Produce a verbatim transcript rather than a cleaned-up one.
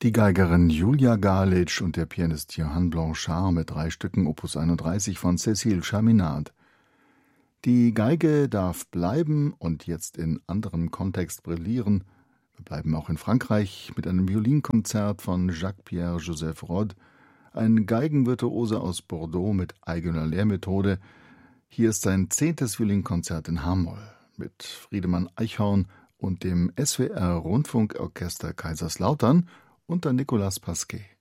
Die Geigerin Julia Galić und der Pianist Johann Blanchard mit drei Stücken Opus einunddreißig von Cécile Chaminade. Die Geige darf bleiben und jetzt in anderem Kontext brillieren. Wir bleiben auch in Frankreich mit einem Violinkonzert von Jacques-Pierre-Joseph Rod, ein Geigenvirtuose aus Bordeaux mit eigener Lehrmethode. Hier ist sein zehntes Violinkonzert in H-Moll mit Friedemann Eichhorn und dem S W R Rundfunkorchester Kaiserslautern unter Nicolas Pasquet.